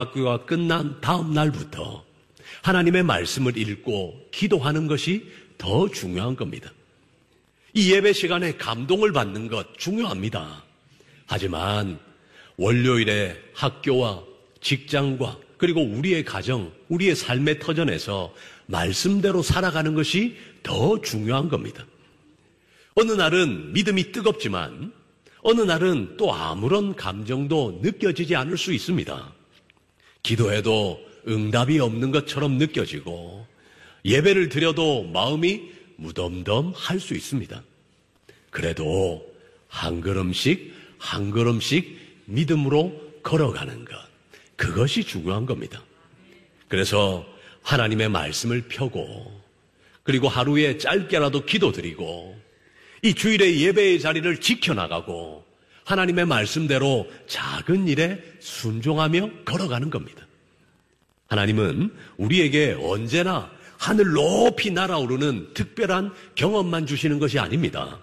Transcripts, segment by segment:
학교가 끝난 다음 날부터 하나님의 말씀을 읽고 기도하는 것이 더 중요한 겁니다. 이 예배 시간에 감동을 받는 것 중요합니다. 하지만 월요일에 학교와 직장과 그리고 우리의 가정, 우리의 삶의 터전에서 말씀대로 살아가는 것이 더 중요한 겁니다. 어느 날은 믿음이 뜨겁지만 어느 날은 또 아무런 감정도 느껴지지 않을 수 있습니다. 기도해도 응답이 없는 것처럼 느껴지고 예배를 드려도 마음이 무덤덤할 수 있습니다. 그래도 한 걸음씩 한 걸음씩 믿음으로 걸어가는 것, 그것이 중요한 겁니다. 그래서 하나님의 말씀을 펴고 그리고 하루에 짧게라도 기도드리고 이 주일의 예배의 자리를 지켜나가고 하나님의 말씀대로 작은 일에 순종하며 걸어가는 겁니다. 하나님은 우리에게 언제나 하늘 높이 날아오르는 특별한 경험만 주시는 것이 아닙니다.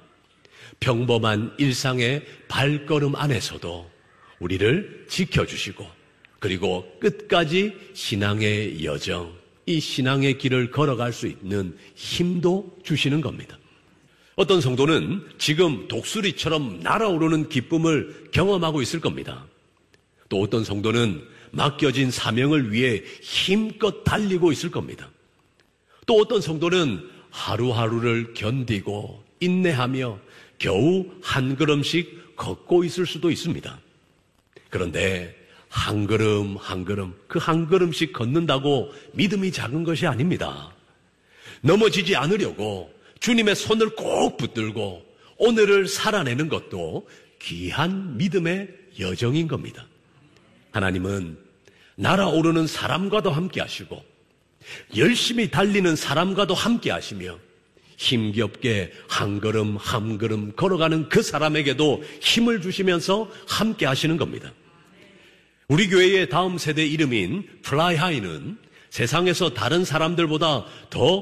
평범한 일상의 발걸음 안에서도 우리를 지켜주시고 그리고 끝까지 신앙의 여정, 이 신앙의 길을 걸어갈 수 있는 힘도 주시는 겁니다. 어떤 성도는 지금 독수리처럼 날아오르는 기쁨을 경험하고 있을 겁니다. 또 어떤 성도는 맡겨진 사명을 위해 힘껏 달리고 있을 겁니다. 또 어떤 성도는 하루하루를 견디고 인내하며 겨우 한 걸음씩 걷고 있을 수도 있습니다. 그런데 한 걸음 한 걸음, 그 한 걸음씩 걷는다고 믿음이 작은 것이 아닙니다. 넘어지지 않으려고 주님의 손을 꼭 붙들고 오늘을 살아내는 것도 귀한 믿음의 여정인 겁니다. 하나님은 날아오르는 사람과도 함께 하시고 열심히 달리는 사람과도 함께 하시며 힘겹게 한 걸음 한 걸음 걸어가는 그 사람에게도 힘을 주시면서 함께 하시는 겁니다. 우리 교회의 다음 세대 이름인 플라이하이는 세상에서 다른 사람들보다 더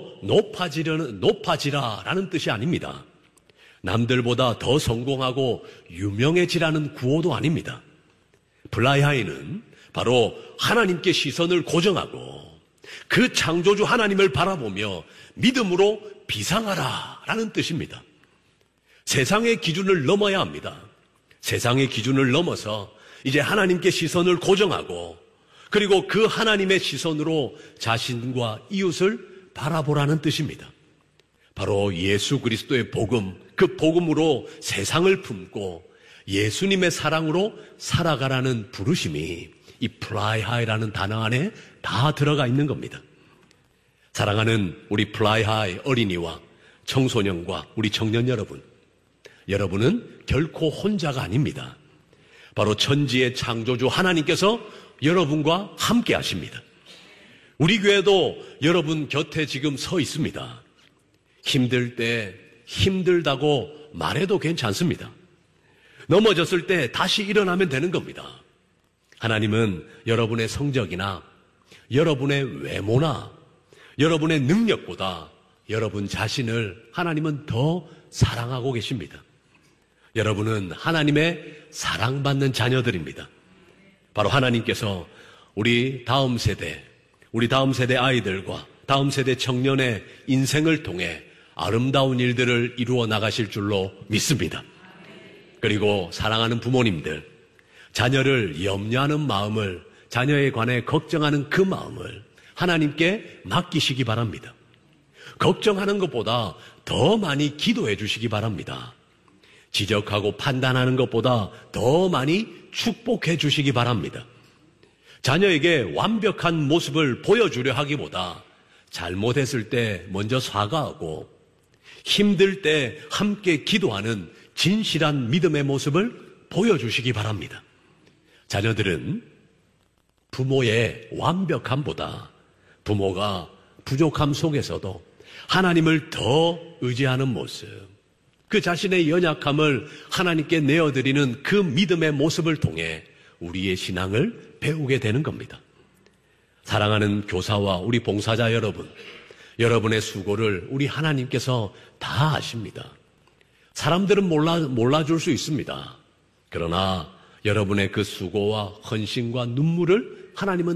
높아지라라는 뜻이 아닙니다. 남들보다 더 성공하고 유명해지라는 구호도 아닙니다. 플라이하이는 바로 하나님께 시선을 고정하고 그 창조주 하나님을 바라보며 믿음으로 비상하라라는 뜻입니다. 세상의 기준을 넘어야 합니다. 세상의 기준을 넘어서 이제 하나님께 시선을 고정하고 그리고 그 하나님의 시선으로 자신과 이웃을 바라보라는 뜻입니다. 바로 예수 그리스도의 복음, 그 복음으로 세상을 품고 예수님의 사랑으로 살아가라는 부르심이 이 플라이하이라는 단어 안에 다 들어가 있는 겁니다. 사랑하는 우리 플라이하이 어린이와 청소년과 우리 청년 여러분, 여러분은 결코 혼자가 아닙니다. 바로 천지의 창조주 하나님께서 여러분과 함께 하십니다. 우리 교회도 여러분 곁에 지금 서 있습니다. 힘들 때 힘들다고 말해도 괜찮습니다. 넘어졌을 때 다시 일어나면 되는 겁니다. 하나님은 여러분의 성적이나 여러분의 외모나 여러분의 능력보다 여러분 자신을 하나님은 더 사랑하고 계십니다. 여러분은 하나님의 사랑받는 자녀들입니다. 바로 하나님께서 우리 다음 세대 아이들과 다음 세대 청년의 인생을 통해 아름다운 일들을 이루어 나가실 줄로 믿습니다. 그리고 사랑하는 부모님들, 자녀를 염려하는 마음을, 자녀에 관해 걱정하는 그 마음을 하나님께 맡기시기 바랍니다. 걱정하는 것보다 더 많이 기도해 주시기 바랍니다. 지적하고 판단하는 것보다 더 많이 축복해 주시기 바랍니다. 자녀에게 완벽한 모습을 보여주려 하기보다 잘못했을 때 먼저 사과하고 힘들 때 함께 기도하는 진실한 믿음의 모습을 보여주시기 바랍니다. 자녀들은 부모의 완벽함보다 부모가 부족함 속에서도 하나님을 더 의지하는 모습, 그 자신의 연약함을 하나님께 내어드리는 그 믿음의 모습을 통해 우리의 신앙을 배우게 되는 겁니다. 사랑하는 교사와 우리 봉사자 여러분, 여러분의 수고를 우리 하나님께서 다 아십니다. 사람들은 몰라줄 수 있습니다. 그러나 여러분의 그 수고와 헌신과 눈물을 하나님은